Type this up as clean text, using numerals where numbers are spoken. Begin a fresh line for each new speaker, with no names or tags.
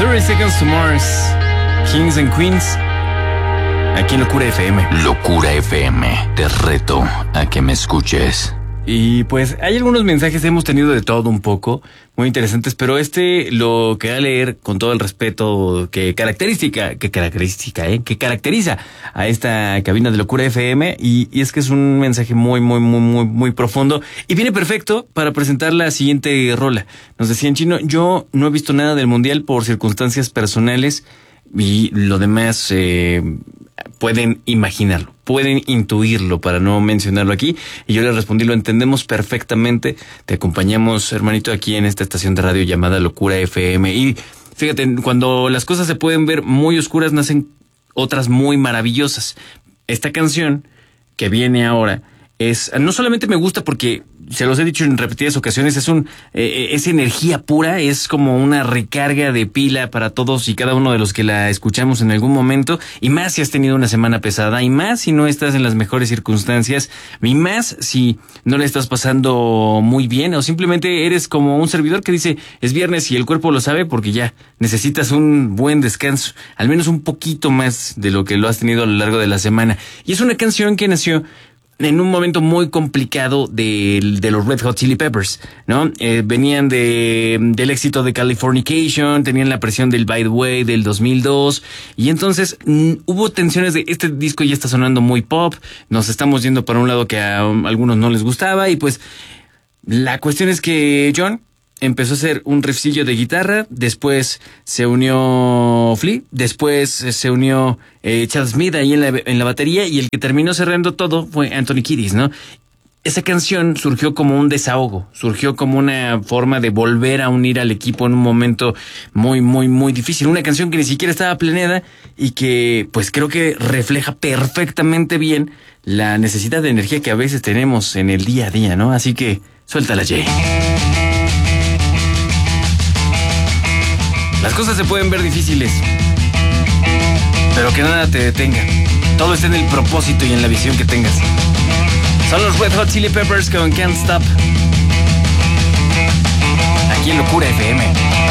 30 Seconds to Mars, Kings and Queens, aquí en Locura FM.
Locura FM, te reto a que me escuches.
Y pues hay algunos mensajes, hemos tenido de todo un poco, muy interesantes, pero lo quería leer con todo el respeto que caracteriza a esta cabina de Locura FM, y es que es un mensaje muy profundo y viene perfecto para presentar la siguiente rola. Nos decía en chino: yo no he visto nada del mundial por circunstancias personales, y lo demás pueden imaginarlo, pueden intuirlo, para no mencionarlo aquí. Y yo le respondí: lo entendemos perfectamente, te acompañamos, hermanito, aquí en esta estación de radio llamada Locura FM. Y fíjate, cuando las cosas se pueden ver muy oscuras, nacen otras muy maravillosas. Esta canción que viene ahora no solamente me gusta porque, se los he dicho en repetidas ocasiones, es energía pura, es como una recarga de pila para todos y cada uno de los que la escuchamos en algún momento, y más si has tenido una semana pesada, y más si no estás en las mejores circunstancias, y más si no le estás pasando muy bien, o simplemente eres como un servidor que dice: es viernes y el cuerpo lo sabe, porque ya necesitas un buen descanso, al menos un poquito más de lo que lo has tenido a lo largo de la semana. Y es una canción que nació en un momento muy complicado de los Red Hot Chili Peppers, ¿no? Venían del éxito de Californication, tenían la presión del By the Way del 2002, y entonces hubo tensiones de: este disco ya está sonando muy pop, nos estamos yendo para un lado que a algunos no les gustaba, y pues la cuestión es que John empezó a hacer un riffcillo de guitarra, después se unió Flea, después se unió Chad Smith ahí en la batería, y el que terminó cerrando todo fue Anthony Kiedis, ¿no? Esa canción surgió como un desahogo, surgió como una forma de volver a unir al equipo en un momento muy difícil. Una canción que ni siquiera estaba planeada y que pues creo que refleja perfectamente bien la necesidad de energía que a veces tenemos en el día a día, ¿no? Así que suéltala, Jay. Las cosas se pueden ver difíciles, pero que nada te detenga. Todo está en el propósito y en la visión que tengas. Son los Red Hot Chili Peppers con Can't Stop, aquí en Locura FM.